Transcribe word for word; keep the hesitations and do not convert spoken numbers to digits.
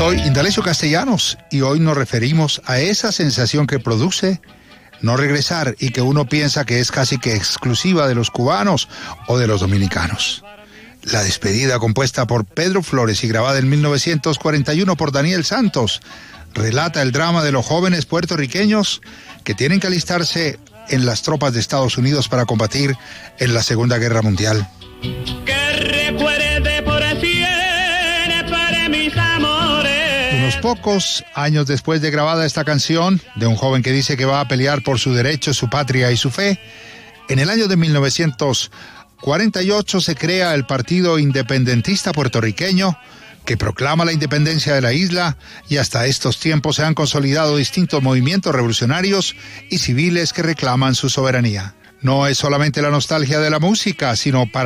Soy Indalecio Castellanos y hoy nos referimos a esa sensación que produce no regresar y que uno piensa que es casi que exclusiva de los cubanos o de los dominicanos. La despedida, compuesta por Pedro Flores y grabada en mil novecientos cuarenta y uno por Daniel Santos, relata el drama de los jóvenes puertorriqueños que tienen que alistarse en las tropas de Estados Unidos para combatir en la Segunda Guerra Mundial. Que recuerde por siempre para mis amores. Unos pocos años después de grabada esta canción, de un joven que dice que va a pelear por su derecho, su patria y su fe, en el año de mil novecientos cuarenta y ocho se crea el Partido Independentista Puertorriqueño, que proclama la independencia de la isla, y hasta estos tiempos se han consolidado distintos movimientos revolucionarios y civiles que reclaman su soberanía. No es solamente la nostalgia de la música, sino para